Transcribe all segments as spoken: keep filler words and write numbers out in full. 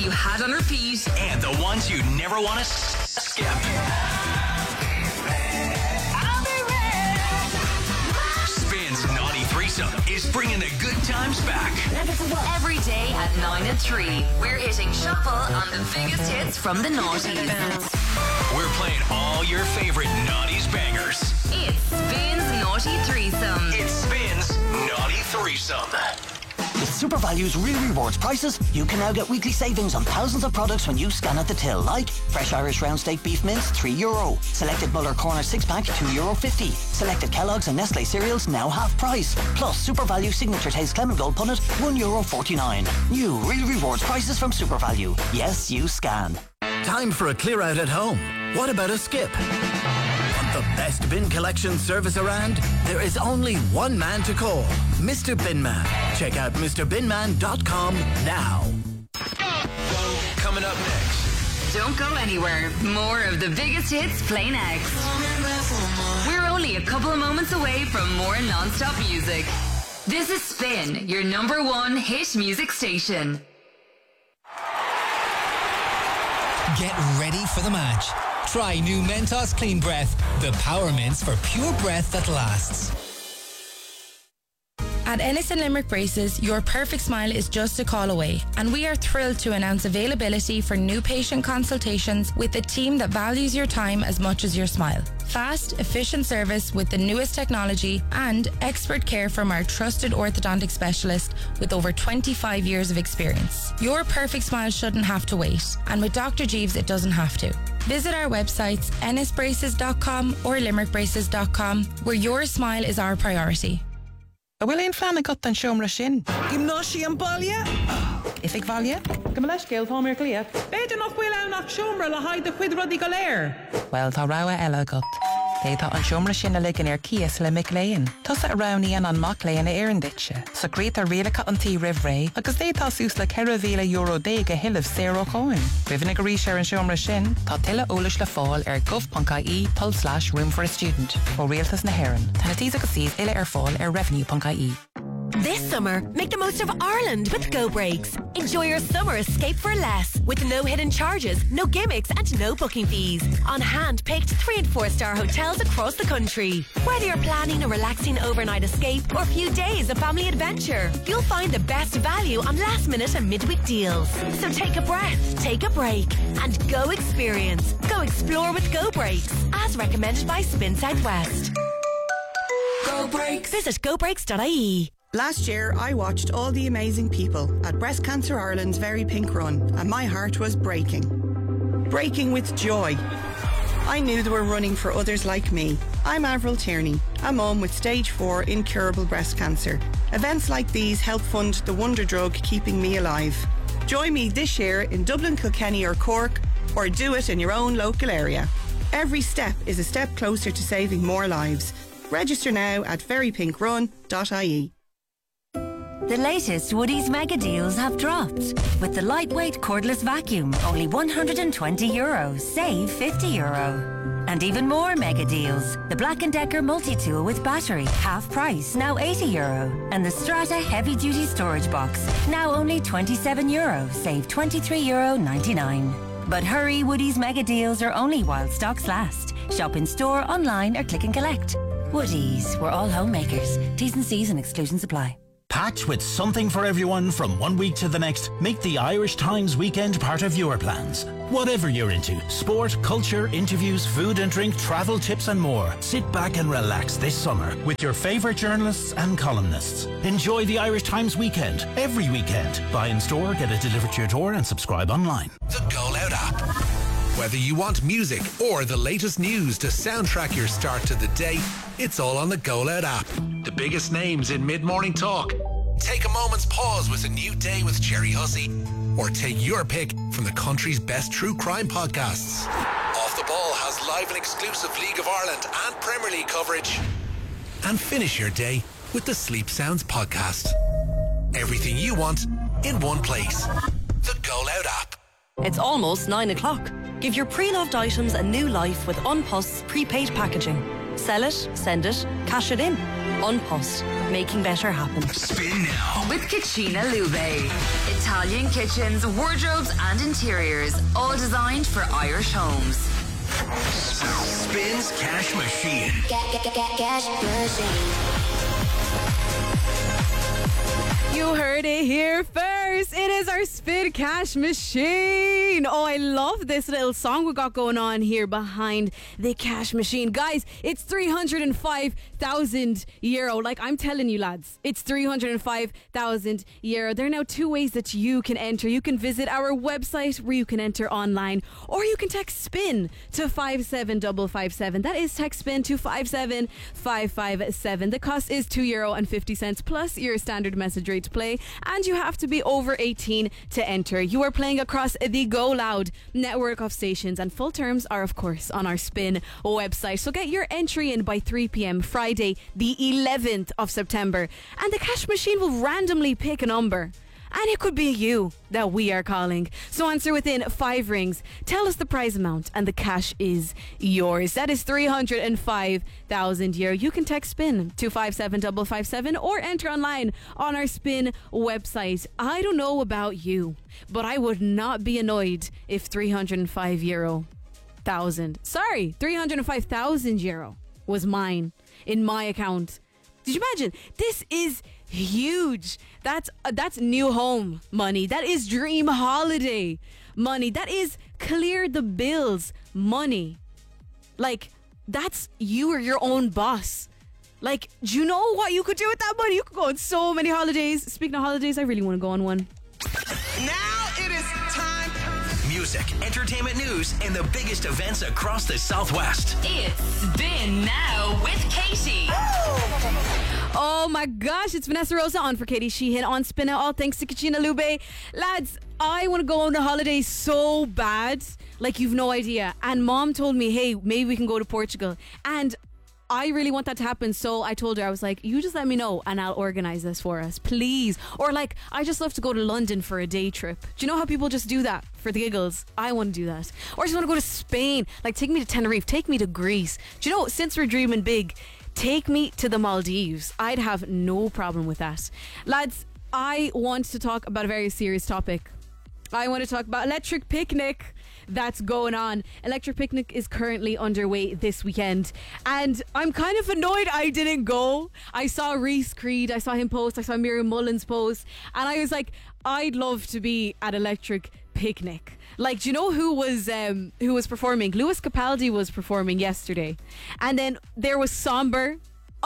you had on repeat, and the ones you never want to skip. Spins Naughty Threesome is bringing the good times back. Every day at nine and three, we're hitting shuffle on the biggest hits from the noughties. We're playing all your favorite Naughties bangers. It's Spins Naughty Threesome. It Spins Naughty Threesome. With SuperValue's Real Rewards prices, you can now get weekly savings on thousands of products when you scan at the till, like fresh Irish round steak beef mince, three euro. Selected Muller Corner six-pack, two euro fifty. Selected Kellogg's and Nestle cereals, now half price. Plus, SuperValue Signature Taste Clement Gold Punnet, one euro forty-nine. New Real Rewards prices from SuperValue. Yes, you scan. Time for a clear out at home. What about a skip? Want the best bin collection service around? There is only one man to call, Mister Binman. Check out Mr bin man dot com now. Coming up next. Don't go anywhere. More of the biggest hits play next. We're only a couple of moments away from more non-stop music. This is Spin, your number one hit music station. Get ready for the match. Try new Mentos Clean Breath, the power mints for pure breath that lasts. At Ennis and Limerick Braces, your perfect smile is just a call away, and we are thrilled to announce availability for new patient consultations with a team that values your time as much as your smile. Fast, efficient service with the newest technology and expert care from our trusted orthodontic specialist with over twenty-five years of experience. Your perfect smile shouldn't have to wait, and with Doctor Jeeves it doesn't have to. Visit our websites ennis braces dot com or limerick braces dot com, where your smile is our priority. Bhfuil éon fleanna got an seomra sin. Gymnáisi an baile? If ag bhaile? Go me leis céal táim ar glia. Beidir nach bhfuil anach seomra le haid de chuid rudí go léir. Well, tá rogha eile agat. Détá an seomra sin a ligean ar cias le mic léin. Tusa a rowníon an mac léin a éireann ditse. So grét a rialacha an tí rih ré, agus détá sús le ceithre mhíle euro déag a hiilimh zéro cháin. Rihann ag a rís ar an seomra sin, tá tuile eolais le fáil ar gov dot I E pull slash room for a student ó rialtas na hÉireann. Tána tíos agus síos ile ar fáil ar revenue dot I E. This summer, make the most of Ireland with Go Breaks. Enjoy your summer escape for less, with no hidden charges, no gimmicks and no booking fees. On hand-picked three and four star hotels across the country. Whether you're planning a relaxing overnight escape or a few days of family adventure, you'll find the best value on last minute and midweek deals. So take a breath, take a break and go experience. Go explore with Go Breaks, as recommended by Spin Southwest. Go Breaks. Visit go breaks dot I E. Last year, I watched all the amazing people at Breast Cancer Ireland's Very Pink Run, and my heart was breaking. Breaking with joy. I knew they were running for others like me. I'm Avril Tierney, a mum with stage four incurable breast cancer. Events like these help fund the wonder drug keeping me alive. Join me this year in Dublin, Kilkenny or Cork, or do it in your own local area. Every step is a step closer to saving more lives. Register now at very pink run dot I E. The latest Woodies mega deals have dropped. With the lightweight cordless vacuum, only one hundred twenty euro, save fifty euro. And even more mega deals. The Black and Decker multi-tool with battery, half price, now eighty euro. And the Strata heavy-duty storage box, now only twenty-seven euro, save twenty-three euro ninety-nine. But hurry, Woodies mega deals are only while stocks last. Shop in store, online or click and collect. Woodies, we're all homemakers. T's and C's and exclusions apply. Packed with something for everyone from one week to the next, make the Irish Times weekend part of your plans. Whatever you're into, sport, culture, interviews, food and drink, travel tips and more. Sit back and relax this summer with your favourite journalists and columnists. Enjoy the Irish Times weekend, every weekend. Buy in store, get it delivered to your door and subscribe online. The Go Loud app. Whether you want music or the latest news to soundtrack your start to the day, it's all on the Go Loud app. The biggest names in mid-morning talk. Take a moment's pause with A New Day with Jerry Hussey. Or take your pick from the country's best true crime podcasts. Off the Ball has live and exclusive League of Ireland and Premier League coverage. And finish your day with the Sleep Sounds podcast. Everything you want in one place. The Go Loud app. It's almost nine o'clock. Give your pre-loved items a new life with Unpost's prepaid packaging. Sell it, send it, cash it in. Unpost. making better happen. Spin now. With Cucina Lube. Italian kitchens, wardrobes and interiors, all designed for Irish homes. Spins Cash Machine. Cash Machine. You heard it here first. It is our Spin Cash Machine. Oh, I love this little song we got going on here behind the cash machine. Guys, it's three hundred five thousand euro. Like I'm telling you, lads, it's three hundred five thousand euro. There are now two ways that you can enter. You can visit our website where you can enter online, or you can text SPIN to five seven five five seven. That is text SPIN to five seven five five seven. The cost is two euro and fifty cents plus your standard message rate to play, and you have to be over eighteen to enter. You are playing across the Go Loud network of stations, and full terms are of course on our Spin website. So get your entry in by three p.m. Friday the eleventh of September, and the cash machine will randomly pick a number. And it could be you that we are calling. So answer within five rings. Tell us the prize amount and the cash is yours. That is three hundred five thousand euro. You can text SPIN to five seven five five seven or enter online on our Spin website. I don't know about you, but I would not be annoyed if three hundred five euro thousand. Sorry, three hundred five thousand euro was mine in my account. Did you imagine? This is huge. That's uh, that's new home money. That is dream holiday money. That is clear the bills money. Like, that's you are your own boss. Like, do you know what you could do with that money? You could go on so many holidays. Speaking of holidays, I really want to go on one. Now it is time. Music, entertainment news, and the biggest events across the Southwest. It's Spin Now with Katie. Oh my gosh, it's Vanessa Rosa on for Katie Sheehan on Spin Out, all thanks to Cucina Lube. Lads, I want to go on a holiday so bad, like you've no idea. And Mom told me, hey, maybe we can go to Portugal. And I really want that to happen, so I told her, I was like, you just let me know and I'll organize this for us, please. Or like, I just love to go to London for a day trip. Do you know how people just do that for the giggles? I want to do that. Or I just want to go to Spain. Like, take me to Tenerife, take me to Greece. Do you know, since we're dreaming big, take me to the Maldives. I'd have no problem with that. Lads, I want to talk about a very serious topic. I want to talk about Electric Picnic that's going on. Electric Picnic is currently underway this weekend, and I'm kind of annoyed I didn't go. I saw Reese Creed, I saw him post, I saw Miriam Mullins post, and I was like, I'd love to be at Electric Picnic. Like, do you know who was um, who was performing? Lewis Capaldi was performing yesterday, and then there was Somber.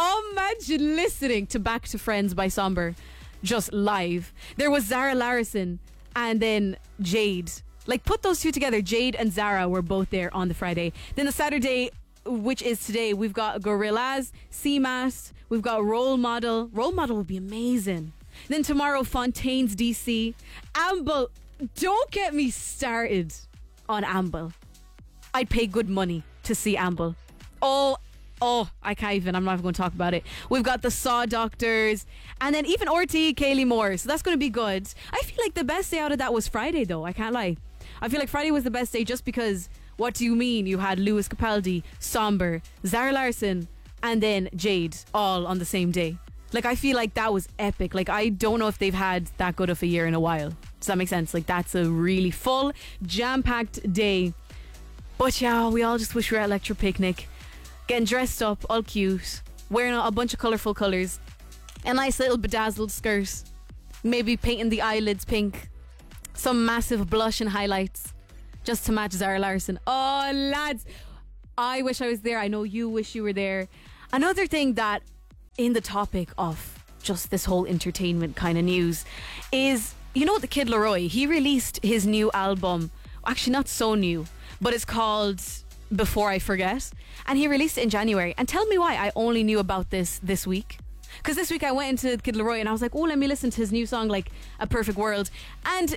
Imagine listening to Back to Friends by Somber just live. There was Zara Larson and then Jade. Like, put those two together. Jade and Zara were both there on the Friday. Then the Saturday, which is today, we've got Gorillaz, C M A S, we've got Role Model. Role Model would be amazing. Then tomorrow, Fontaine's D C. Amble. Don't get me started on Amble. I'd pay good money to see Amble. Oh, oh, I can't even. I'm not even going to talk about it. We've got the Saw Doctors, and then even R T, Kaylee Moore. So that's going to be good. I feel like the best day out of that was Friday, though. I can't lie. I feel like Friday was the best day just because, what do you mean? You had Lewis Capaldi, Somber, Zara Larson, and then Jade all on the same day. Like, I feel like that was epic. Like, I don't know if they've had that good of a year in a while. Does that make sense? Like, that's a really full, jam-packed day. But yeah, we all just wish we were at Electric Picnic, getting dressed up, all cute, wearing a bunch of colourful colours, a nice little bedazzled skirt, maybe painting the eyelids pink, some massive blush and highlights, just to match Zara Larson. Oh, lads, I wish I was there. I know you wish you were there. Another thing that, in the topic of just this whole entertainment kind of news, is, you know, the Kid Laroi, he released his new album, actually not so new, but it's called Before I Forget, and he released it in January. And tell me why I only knew about this this week. Because this week I went into Kid Laroi and I was like, oh, let me listen to his new song, like A Perfect World, and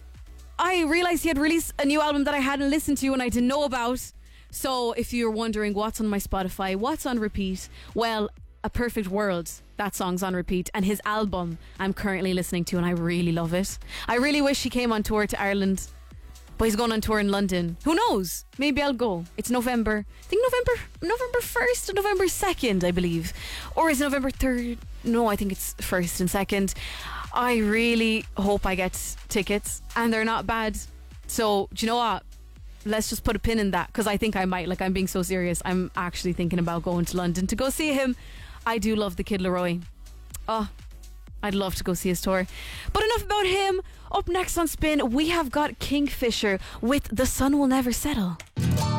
I realised he had released a new album that I hadn't listened to and I didn't know about. So if you're wondering what's on my Spotify, what's on repeat, well, A Perfect World, that song's on repeat, and his album I'm currently listening to, and I really love it. I really wish he came on tour to Ireland, But he's going on tour in London. Who knows? Maybe I'll go. It's November. I think November November first and November second, I believe. Or is it November third? No, I think it's first and second. I really hope I get tickets, and they're not bad. So, do you know what? Let's just put a pin in that, because I think I might. Like, I'm being so serious. I'm actually thinking about going to London to go see him. I do love the Kid Laroi. Oh, I'd love to go see his tour. But enough about him. Up next on Spin, we have got Kingfisher with The Sun Will Never Settle.